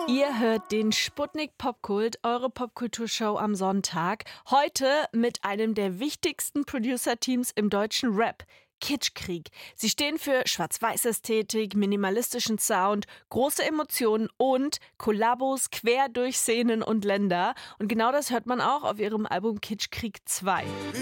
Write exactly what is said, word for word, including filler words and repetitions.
Ihr hört den Sputnik Popkult, eure Popkulturshow am Sonntag. Heute mit einem der wichtigsten Producer-Teams im deutschen Rap. Kitschkrieg. Sie stehen für Schwarz-Weiß-Ästhetik, minimalistischen Sound, große Emotionen und Kollabos quer durch Szenen und Länder. Und genau das hört man auch auf ihrem Album Kitschkrieg zwei.